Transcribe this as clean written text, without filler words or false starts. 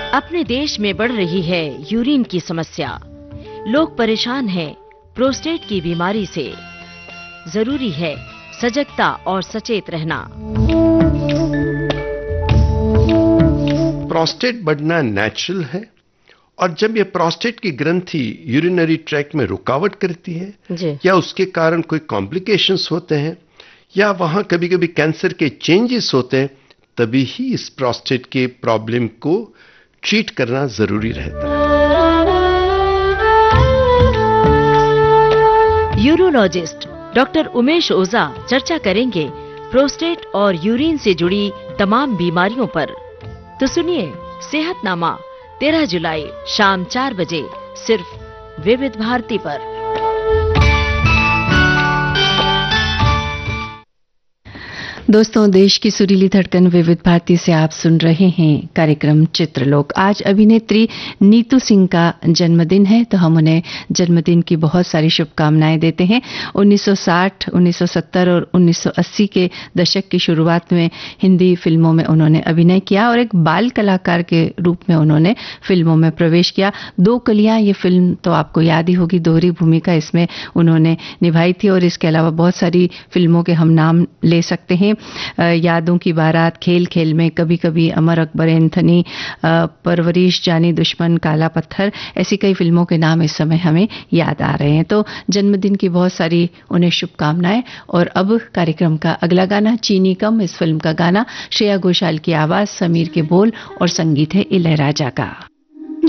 अपने देश में बढ़ रही है यूरिन की समस्या। लोग परेशान हैं प्रोस्टेट की बीमारी से। जरूरी है सजगता और सचेत रहना। प्रोस्टेट बढ़ना नेचुरल है और जब ये प्रोस्टेट की ग्रंथि यूरिनरी ट्रैक्ट में रुकावट करती है या उसके कारण कोई कॉम्प्लिकेशंस होते हैं या वहां कभी-कभी कैंसर के चेंजेस होते हैं, तभी ही इस प्रोस्टेट के प्रॉब्लम को ट्रीट करना जरूरी रहता है। यूरोलॉजिस्ट डॉक्टर उमेश ओझा चर्चा करेंगे प्रोस्टेट और यूरिन से जुड़ी तमाम बीमारियों पर। तो सुनिए सेहतनामा 13 जुलाई शाम 4 बजे सिर्फ विविध भारती पर। दोस्तों, देश की सुरीली धड़कन विविध भारती से आप सुन रहे हैं कार्यक्रम चित्रलोक। आज अभिनेत्री नीतू सिंह का जन्मदिन है, तो हम उन्हें जन्मदिन की बहुत सारी शुभकामनाएं देते हैं। 1960, 1970 और 1980 के दशक की शुरुआत में हिंदी फिल्मों में उन्होंने अभिनय किया और एक बाल कलाकार के रूप में उन्होंने फिल्मों में प्रवेश किया। दो कलियां ये फिल्म तो आपको याद ही होगी, दोहरी भूमिका इसमें उन्होंने निभाई थी और इसके अलावा बहुत सारी फिल्मों के हम नाम ले सकते हैं। यादों की बारात, खेल खेल में, कभी कभी, अमर अकबर एंथनी, परवरिश, जानी दुश्मन, काला पत्थर, ऐसी कई फिल्मों के नाम इस समय हमें याद आ रहे हैं। तो जन्मदिन की बहुत सारी उन्हें शुभकामनाएं। और अब कार्यक्रम का अगला गाना चीनी कम, इस फिल्म का गाना, श्रेया घोषाल की आवाज, समीर के बोल और संगीत है इलैयाराजा का।